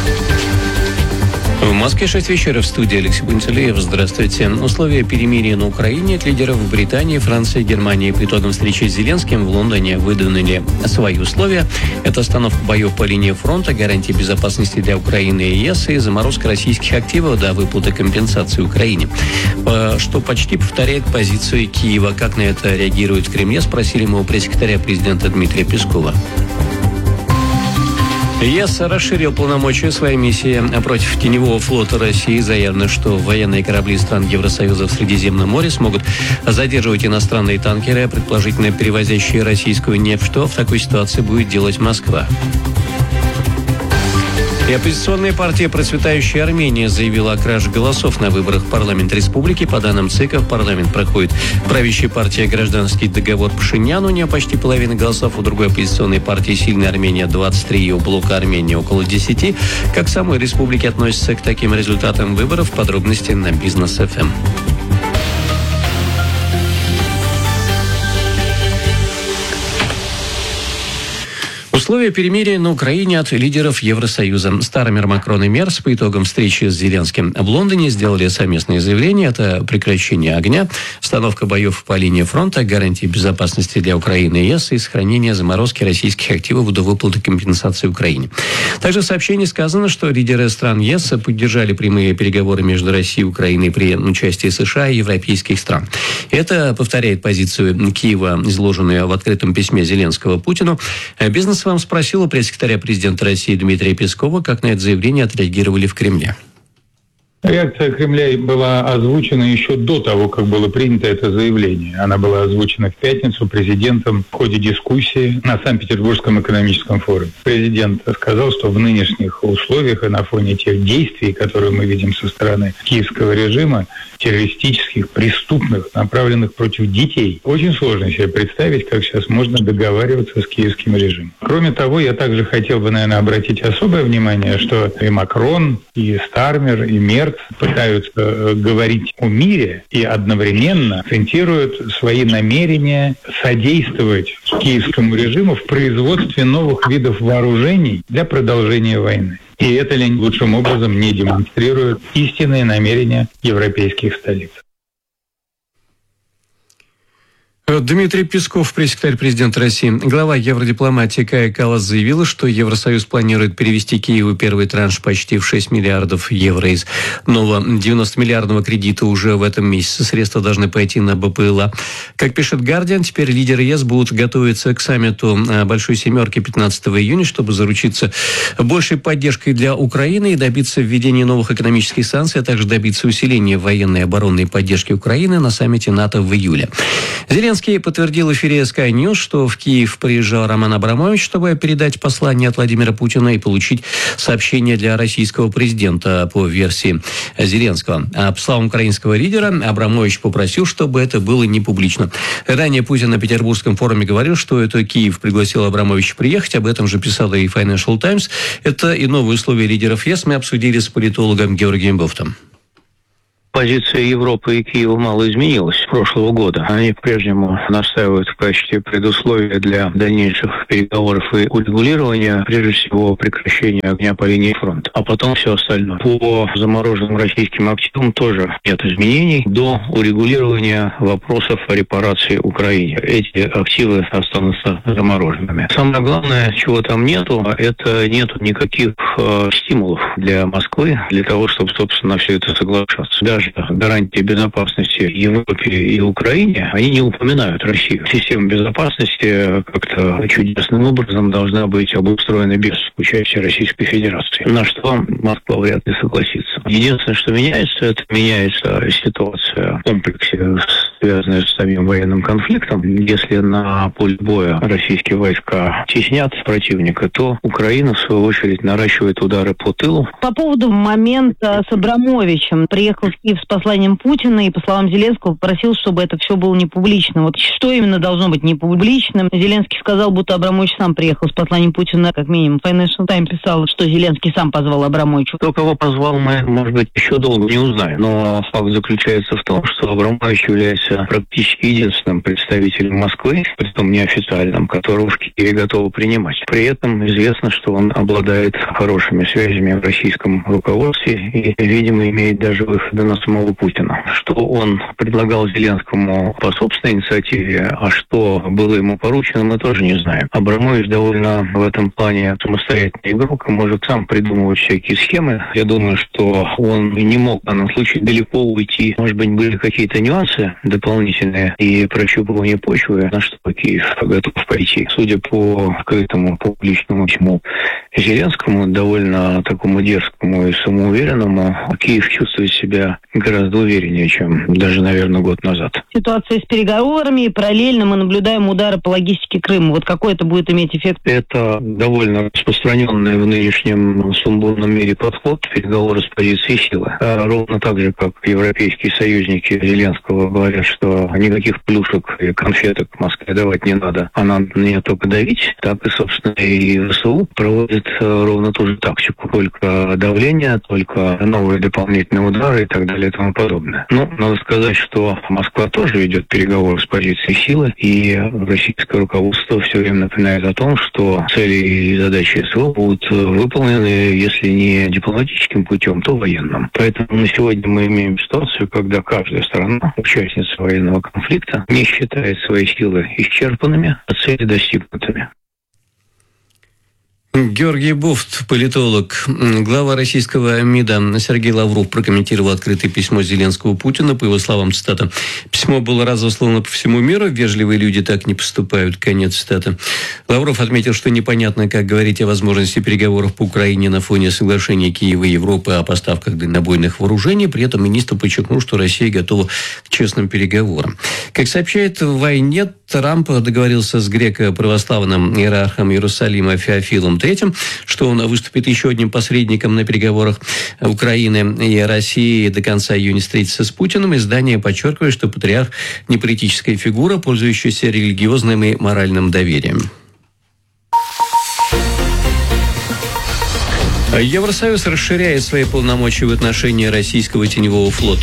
В Москве 6 вечера, в студии Алексей Бунцелеев. Здравствуйте. Условия перемирия на Украине от лидеров Британии, Франции, Германии по итогам встречи с Зеленским в Лондоне выдвинули свои условия. Это остановка боев по линии фронта, гарантии безопасности для Украины и ЕС и заморозка российских активов до выплаты компенсации Украине. Что почти повторяет позицию Киева. Как на это реагирует в Кремле, спросили мы у пресс-секретаря президента Дмитрия Пескова. ЕС расширил полномочия своей миссии против теневого флота России. Заявлено, что военные корабли стран Евросоюза в Средиземном море смогут задерживать иностранные танкеры, предположительно перевозящие российскую нефть. Что в такой ситуации будет делать Москва? И оппозиционная партия «Процветающая Армения» заявила о краже голосов на выборах в парламент республики. По данным ЦИКа, в парламент проходит правящая партия «Гражданский договор» Пашинян. У нее почти половина голосов. У другой оппозиционной партии «Сильная Армения» 23, и у блока Армения около 10. Как самой республике относятся к таким результатам выборов? Подробности на Бизнес ФМ. Условия перемирия на Украине от лидеров Евросоюза. Старомер, Макрон и Мерц по итогам встречи с Зеленским в Лондоне сделали совместные заявления. Это прекращение огня, остановка боев по линии фронта, гарантии безопасности для Украины и ЕС и сохранение заморозки российских активов до выплаты компенсации Украине. Также в сообщении сказано, что лидеры стран ЕС поддержали прямые переговоры между Россией и Украиной при участии США и европейских стран. Это повторяет позицию Киева, изложенную в открытом письме Зеленского Путину. Бизнес вам спросил у пресс-секретаря президента России Дмитрия Пескова, как на это заявление отреагировали в Кремле. Реакция Кремля была озвучена еще до того, как было принято это заявление. Она была озвучена в пятницу президентом в ходе дискуссии на Санкт-Петербургском экономическом форуме. Президент сказал, что в нынешних условиях и на фоне тех действий, которые мы видим со стороны киевского режима, террористических, преступных, направленных против детей, очень сложно себе представить, как сейчас можно договариваться с киевским режимом. Кроме того, я также хотел бы, наверное, обратить особое внимание, что и Макрон, и Стармер, и Мерц пытаются говорить о мире и одновременно акцентируют свои намерения содействовать киевскому режиму в производстве новых видов вооружений для продолжения войны. И это лучшим образом не демонстрирует истинные намерения европейских столиц. Дмитрий Песков, пресс-секретарь президента России. Глава евродипломатии Кая Каллас заявила, что Евросоюз планирует перевести Киеву первый транш почти в 6 миллиардов евро из нового 90-миллиардного кредита уже в этом месяце. Средства должны пойти на БПЛА. Как пишет «Гардиан», теперь лидеры ЕС будут готовиться к саммиту Большой Семерки 15 июня, чтобы заручиться большей поддержкой для Украины и добиться введения новых экономических санкций, а также добиться усиления военной и оборонной поддержки Украины на саммите НАТО в июле. Зеленский подтвердил в эфире Sky News, что в Киев приезжал Роман Абрамович, чтобы передать послание от Владимира Путина и получить сообщение для российского президента по версии Зеленского. А по словам украинского лидера, Абрамович попросил, чтобы это было не публично. Ранее Путин на Петербургском форуме говорил, что это Киев пригласил Абрамовича приехать. Об этом же писала и Financial Times. Это и новые условия лидеров ЕС мы обсудили с политологом Георгием Бофтом. Позиция Европы и Киева мало изменилась с прошлого года. Они по-прежнему настаивают в качестве предусловия для дальнейших переговоров и урегулирования, прежде всего, прекращения огня по линии фронта, а потом все остальное. По замороженным российским активам тоже нет изменений до урегулирования вопросов о репарации Украине. Эти активы останутся замороженными. Самое главное, чего там нету, это нету никаких стимулов для Москвы для того, чтобы, собственно, на все это соглашаться. Даже гарантии безопасности Европе и Украине, они не упоминают Россию. Система безопасности как-то чудесным образом должна быть обустроена без участия Российской Федерации. На что Москва вряд ли согласится. Единственное, что меняется, это меняется ситуация в комплексе, связанная с самим военным конфликтом. Если на поле боя российские войска теснят противника, то Украина, в свою очередь, наращивает удары по тылу. По поводу момента с Абрамовичем. Приехал в Киев с посланием Путина и, по словам Зеленского, попросил, чтобы это все было не публично. Вот что именно должно быть не публичным? Зеленский сказал, будто Абрамович сам приехал с посланием Путина. Как минимум, Financial Times писал, что Зеленский сам позвал Абрамовича. Кто кого позвал, мы, может быть, еще долго не узнаем. Но факт заключается в том, что Абрамович является практически единственным представителем Москвы, притом неофициальным, которого в Киеве готовы принимать. При этом известно, что он обладает хорошими связями в российском руководстве и, видимо, имеет даже выходы на самого Путина. Что он предлагал Зеленскому по собственной инициативе, а что было ему поручено, мы тоже не знаем. Абрамович довольно в этом плане самостоятельный игрок, может сам придумывать всякие схемы. Я думаю, что он не мог в данном случае далеко уйти. Может быть, были какие-то нюансы дополнительные и прощупывание почвы, на что Киев готов пойти. Судя по открытому публичному письму Зеленскому, довольно такому дерзкому и самоуверенному, Киев чувствует себя гораздо увереннее, чем даже, наверное, год назад. Ситуация с переговорами, и параллельно мы наблюдаем удары по логистике Крыма. Вот какой это будет иметь эффект? Это довольно распространенный в нынешнем сумбурном мире подход, переговоры с позиции силы. Ровно так же, как европейские союзники Зеленского говорят, что никаких плюшек и конфеток Москве давать не надо, а надо на нее только давить, так и, собственно, и ВСУ проводит ровно ту же тактику. Только давление, только новые дополнительные удары и так далее и тому подобное. Но надо сказать, что Москва тоже ведет переговоры с позиции силы, и российское руководство все время напоминает о том, что цели и задачи СВО будут выполнены, если не дипломатическим путем, то военным. Поэтому на сегодня мы имеем ситуацию, когда каждая сторона, участница военного конфликта, не считает свои силы исчерпанными, а цели достигнутыми. Георгий Бофт, политолог. Глава российского МИДа Сергей Лавров прокомментировал открытое письмо Зеленского Путина. По его словам, цитата: «Письмо было разослано по всему миру. Вежливые люди так не поступают». Конец цитаты. Лавров отметил, что непонятно, как говорить о возможности переговоров по Украине на фоне соглашения Киева и Европы о поставках дальнобойных вооружений. При этом министр подчеркнул, что Россия готова к честным переговорам. Как сообщает в «Войне», Трамп договорился с греко-православным иерархом Иерусалима Феофилом III, что он выступит еще одним посредником на переговорах Украины и России до конца июня встретиться с Путиным. Издание подчеркивает, что патриарх не политическая фигура, пользующаяся религиозным и моральным доверием. Евросоюз расширяет свои полномочия в отношении российского теневого флота.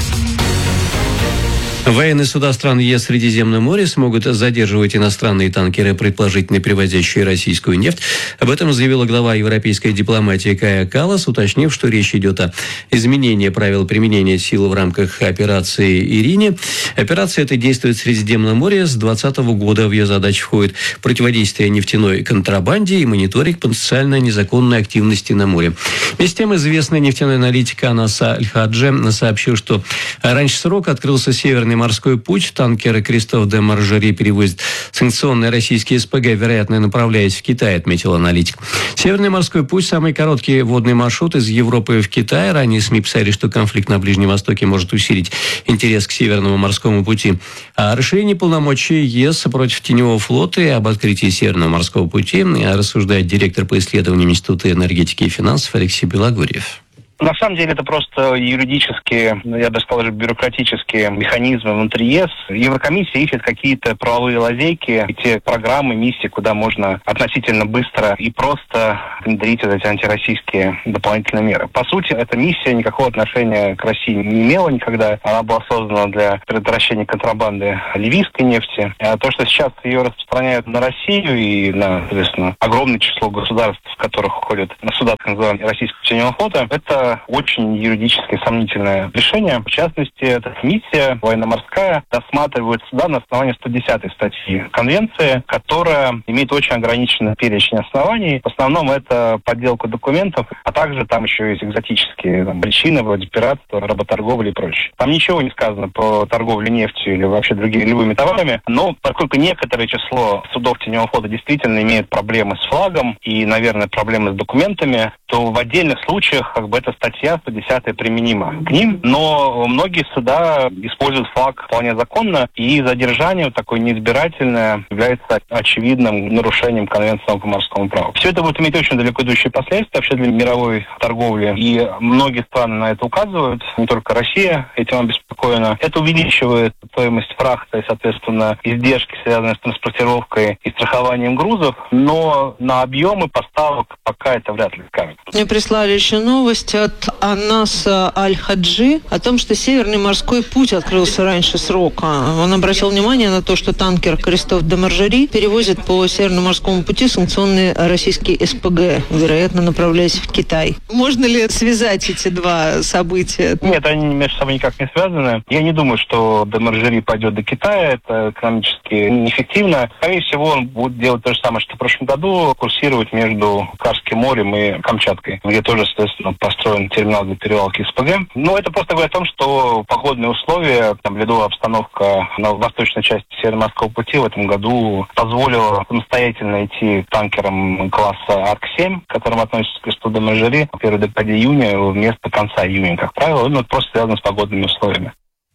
Военные суда стран ЕС в Средиземном море смогут задерживать иностранные танкеры, предположительно перевозящие российскую нефть. Об этом заявила глава европейской дипломатии Кая Каллас, уточнив, что речь идет о изменении правил применения силы в рамках операции «Ирине». Операция эта действует в Средиземном море с 2020 года. В ее задачи входит противодействие нефтяной контрабанде и мониторинг потенциально незаконной активности на море. Вместе с тем, известный нефтяной аналитик Анас Аль-Хаджи сообщил, что раньше срока открылся Северный морской путь. Танкеры «Кристоф де Маржери» перевозят санкционные российские СПГ, вероятно, направляясь в Китай, отметил аналитик. Северный морской путь – самый короткий водный маршрут из Европы в Китай. Ранее СМИ писали, что конфликт на Ближнем Востоке может усилить интерес к Северному морскому пути. О расширении полномочий ЕС против теневого флота и об открытии Северного морского пути рассуждает директор по исследованиям Института энергетики и финансов Алексей Белогорьев. На самом деле это просто юридические, я бы сказал, бюрократические механизмы внутри ЕС. Еврокомиссия ищет какие-то правовые лазейки, те программы, миссии, куда можно относительно быстро и просто внедрить вот эти антироссийские дополнительные меры. По сути, эта миссия никакого отношения к России не имела никогда. Она была создана для предотвращения контрабанды ливийской нефти. А то, что сейчас ее распространяют на Россию и на, соответственно, огромное число государств, в которых входят суда, так называемого российского теневого флота, это очень юридически сомнительное решение. В частности, эта миссия военно-морская рассматривает суда на основании 110-й статьи Конвенции, которая имеет очень ограниченный перечень оснований. В основном это подделка документов, а также там еще есть экзотические причины, вроде пиратства, работорговли и прочее. Там ничего не сказано про торговлю нефтью или вообще другими любыми товарами, но поскольку некоторое число судов теневого флота действительно имеют проблемы с флагом и, наверное, проблемы с документами, то в отдельных случаях эта статья 110 применима к ним, но многие суда используют флаг вполне законно, и задержание такое неизбирательное является очевидным нарушением Конвенции по морскому праву. Все это будет иметь очень далеко идущие последствия вообще для мировой торговли, и многие страны на это указывают, не только Россия этим обеспокоена. Это увеличивает стоимость фрахта и, соответственно, издержки, связанные с транспортировкой и страхованием грузов, но на объемы поставок пока это вряд ли скажет. Мне прислали еще новость от Анаса Аль-Хаджи о том, что Северный морской путь открылся раньше срока. Он обратил внимание на то, что танкер «Кристоф де Маржери» перевозит по Северному морскому пути санкционные российские СПГ, вероятно, направляясь в Китай. Можно ли связать эти два события? Нет, они между собой никак не связаны. Я не думаю, что де Маржери пойдет до Китая. Это экономически неэффективно. Скорее всего, он будет делать то же самое, что в прошлом году, курсировать между Карским морем и Камчаткой, где тоже, соответственно, построен терминал для перевалки СПГ. Но это просто говорит о том, что погодные условия, ледовая обстановка на восточной части Северно-морского пути в этом году позволила самостоятельно идти танкерам класса Арк-7, к которым относится Кристоф де Маржери, в первой декаде июня вместо конца июня, как правило. Это просто связано с погодными условиями.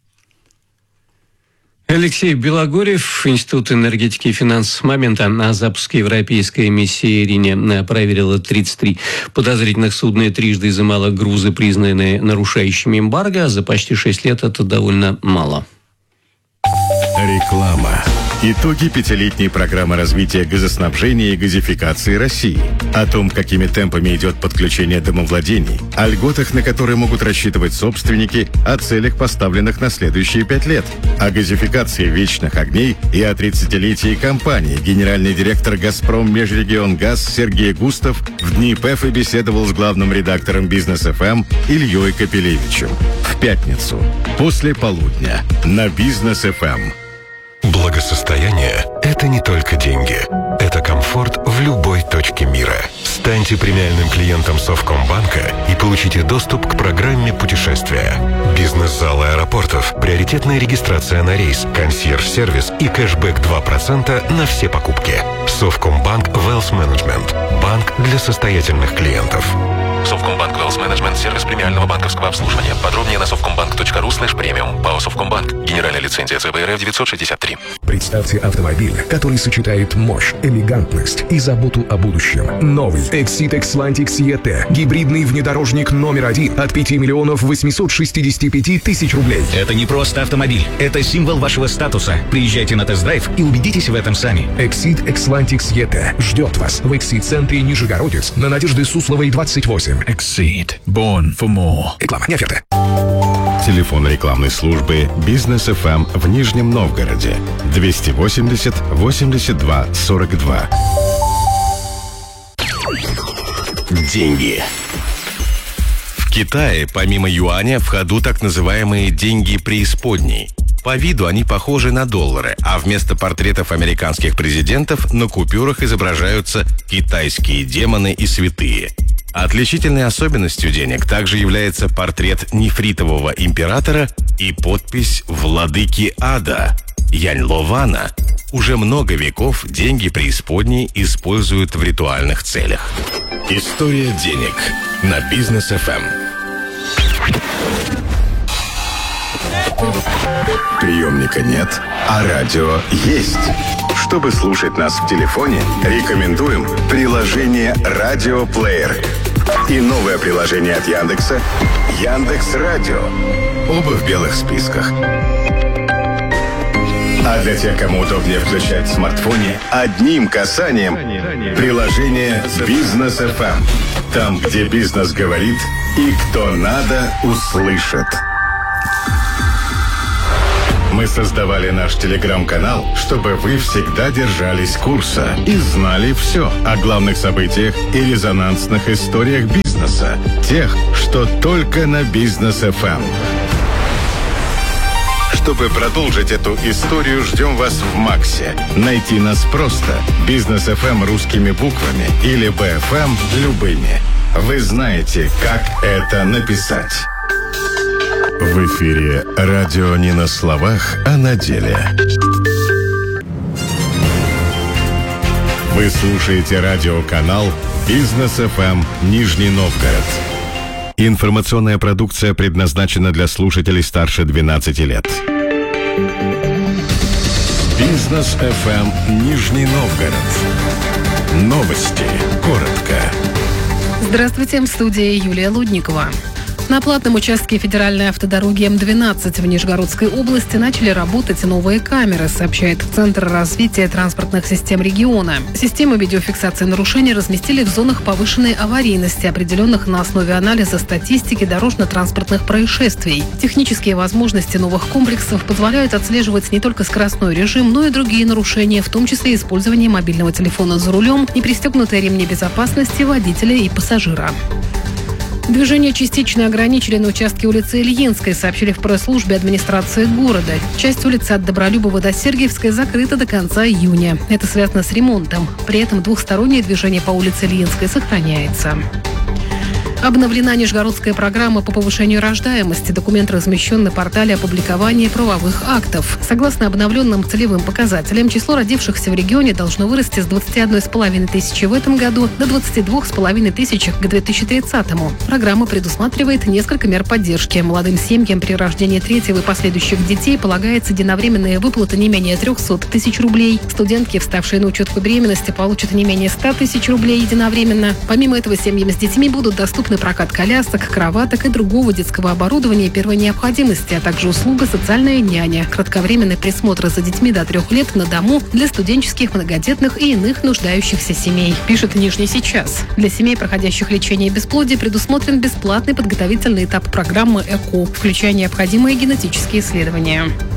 Алексей Белогорьев, Институт энергетики и финансов. С момента запуска европейской миссии «Ирине» проверила 33 подозрительных судна и трижды изымала грузы, признанные нарушающими эмбарго. За почти 6 лет это довольно мало. Реклама. Итоги пятилетней программы развития газоснабжения и газификации России. О том, какими темпами идет подключение домовладений, о льготах, на которые могут рассчитывать собственники, о целях, поставленных на следующие 5 лет, о газификации вечных огней и о 30-летии компании. Генеральный директор «Газпром Межрегионгаз» Сергей Густав в дни ПЭФ беседовал с главным редактором «Бизнес-ФМ» Ильей Капелевичем. В пятницу, после полудня, на «Бизнес-ФМ». Благосостояние – это не только деньги. Это комфорт в любой точке мира. Станьте премиальным клиентом Совкомбанка и получите доступ к программе путешествия. Бизнес-зал аэропортов, приоритетная регистрация на рейс, консьерж-сервис и кэшбэк 2% на все покупки. Совкомбанк Wealth Management. Банк для состоятельных клиентов. Совкомбанк Wealth Management – сервис премиального банковского обслуживания. Подробнее на совкомбанк.ру/премиум. ПАО Совкомбанк. Генеральная лицензия ЦБРФ 963. Представьте автомобиль, который сочетает мощь, элегантность и заботу о будущем. Новый Exit Exlantic ET. Гибридный внедорожник номер 1 от 5 миллионов 865 тысяч рублей. Это не просто автомобиль. Это символ вашего статуса. Приезжайте на тест-драйв и убедитесь в этом сами. Exit Exlantic ET ждет вас в Exit-центре Нижегородец на Надежды Сусловой 28. Exceed. Born for more. Реклама, не оферта. Телефон рекламной службы «Бизнес ФМ» в Нижнем Новгороде 280 82 42. Деньги. В Китае, помимо юаня, в ходу так называемые деньги преисподней. По виду они похожи на доллары, а вместо портретов американских президентов на купюрах изображаются китайские демоны и святые. Отличительной особенностью денег также является портрет нефритового императора и подпись «Владыки ада» Яньло Вана. Уже много веков деньги преисподней используют в ритуальных целях. История денег на Бизнес ФМ. Приемника нет, а радио есть. Чтобы слушать нас в телефоне, рекомендуем приложение «Радиоплеер» и новое приложение от Яндекса «Яндекс.Радио». Оба в белых списках. А для тех, кому удобнее включать в смартфоне, одним касанием приложение «Бизнес ФМ». Там, где бизнес говорит и кто надо, услышит. Мы создавали наш телеграм-канал, чтобы вы всегда держались курса и знали все о главных событиях и резонансных историях бизнеса. Тех, что только на Бизнес ФМ. Чтобы продолжить эту историю, ждем вас в Максе. Найти нас просто. Бизнес ФМ русскими буквами или БФМ любыми. Вы знаете, как это написать. В эфире радио не на словах, а на деле. Вы слушаете радиоканал «Бизнес ФМ» Нижний Новгород. Информационная продукция предназначена для слушателей старше 12 лет. «Бизнес ФМ» Нижний Новгород. Новости. Коротко. Здравствуйте, в студии Юлия Лудникова. На платном участке федеральной автодороги М12 в Нижегородской области начали работать новые камеры, сообщает Центр развития транспортных систем региона. Системы видеофиксации нарушений разместили в зонах повышенной аварийности, определенных на основе анализа статистики дорожно-транспортных происшествий. Технические возможности новых комплексов позволяют отслеживать не только скоростной режим, но и другие нарушения, в том числе использование мобильного телефона за рулем, непристегнутые ремни безопасности водителя и пассажира. Движение частично ограничили на участке улицы Ильинской, сообщили в пресс-службе администрации города. Часть улицы от Добролюбова до Сергиевской закрыта до конца июня. Это связано с ремонтом. При этом двухстороннее движение по улице Ильинской сохраняется. Обновлена Нижегородская программа по повышению рождаемости. Документ размещен на портале опубликования правовых актов. Согласно обновленным целевым показателям, число родившихся в регионе должно вырасти с 21,5 тысячи в этом году до 22,5 тысяч к 2030-му. Программа предусматривает несколько мер поддержки. Молодым семьям при рождении третьего и последующих детей полагается единовременная выплата не менее 300 тысяч рублей. Студентки, вставшие на учет по беременности, получат не менее 100 тысяч рублей единовременно. Помимо этого, семьям с детьми будут доступны прокат колясок, кроваток и другого детского оборудования первой необходимости, а также услуга «Социальная няня», кратковременный присмотр за детьми до 3 лет на дому для студенческих, многодетных и иных нуждающихся семей, пишет Нижний сейчас. Для семей, проходящих лечение бесплодия, предусмотрен бесплатный подготовительный этап программы ЭКО, включая необходимые генетические исследования.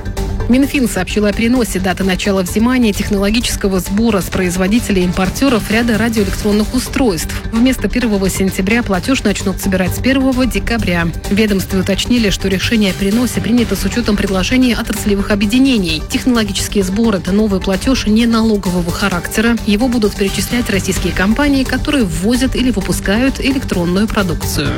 Минфин сообщил о переносе даты начала взимания технологического сбора с производителей и импортеров ряда радиоэлектронных устройств. Вместо 1 сентября платеж начнут собирать с 1 декабря. В ведомстве уточнили, что решение о переносе принято с учетом предложений отраслевых объединений. Технологический сбор – это новый платеж не налогового характера. Его будут перечислять российские компании, которые ввозят или выпускают электронную продукцию.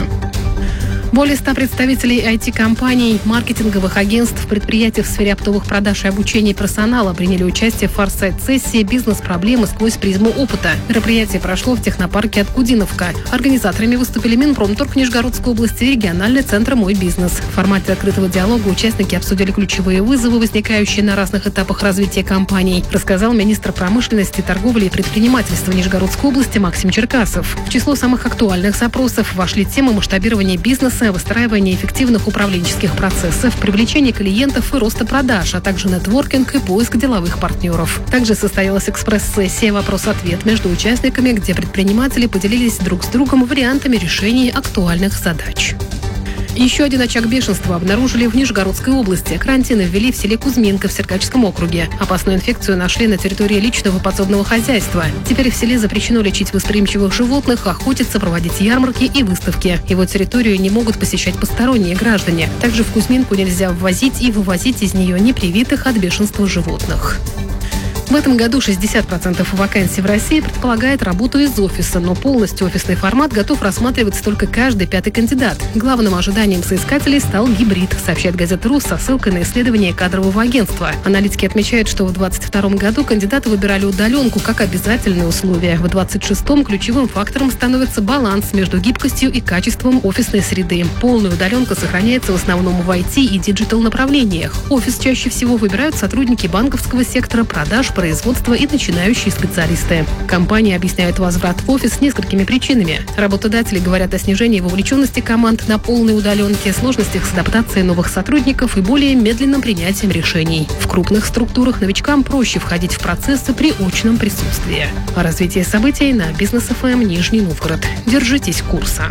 Более 100 представителей IT-компаний, маркетинговых агентств, предприятий в сфере оптовых продаж и обучения персонала приняли участие в форсайт-сессии «Бизнес-проблемы сквозь призму опыта». Мероприятие прошло в технопарке Откудиновка. Организаторами выступили Минпромторг Нижегородской области и региональный центр «Мой бизнес». В формате открытого диалога участники обсудили ключевые вызовы, возникающие на разных этапах развития компаний, рассказал министр промышленности, торговли и предпринимательства Нижегородской области Максим Черкасов. В число самых актуальных запросов вошли темы масштабирования бизнеса, выстраивание эффективных управленческих процессов, привлечение клиентов и роста продаж, а также нетворкинг и поиск деловых партнеров. Также состоялась экспресс-сессия «Вопрос-ответ» между участниками, где предприниматели поделились друг с другом вариантами решений актуальных задач. Еще один очаг бешенства обнаружили в Нижегородской области. Карантины ввели в селе Кузьминка в Серкачском округе. Опасную инфекцию нашли на территории личного подсобного хозяйства. Теперь в селе запрещено лечить восприимчивых животных, охотиться, проводить ярмарки и выставки. Его территорию не могут посещать посторонние граждане. Также в Кузьминку нельзя ввозить и вывозить из нее непривитых от бешенства животных. В этом году 60% вакансий в России предполагает работу из офиса, но полностью офисный формат готов рассматриваться только каждый 5-й кандидат. Главным ожиданием соискателей стал гибрид, сообщает газета «РУ» со ссылкой на исследование кадрового агентства. Аналитики отмечают, что в 2022 году кандидаты выбирали удаленку как обязательное условие. В 2026 ключевым фактором становится баланс между гибкостью и качеством офисной среды. Полная удаленка сохраняется в основном в IT и диджитал направлениях. Офис чаще всего выбирают сотрудники банковского сектора, продаж, производства и начинающие специалисты. Компании объясняют возврат в офис несколькими причинами. Работодатели говорят о снижении вовлеченности команд на полной удаленке, сложностях с адаптацией новых сотрудников и более медленным принятием решений. В крупных структурах новичкам проще входить в процессы при очном присутствии. О развитии событий на Бизнес ФМ Нижний Новгород. Держитесь курса.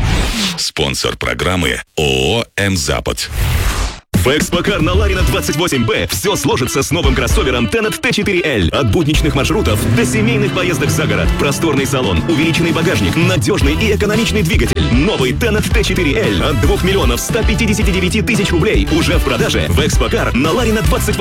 Спонсор программы ООО «М-Запад». В Экспокар на Ларина 28Б все сложится с новым кроссовером Tenet T4L. От будничных маршрутов до семейных поездок за город. Просторный салон, увеличенный багажник, надежный и экономичный двигатель. Новый Tenet T4L от 2 159 000 рублей уже в продаже в Экспокар на Ларина 28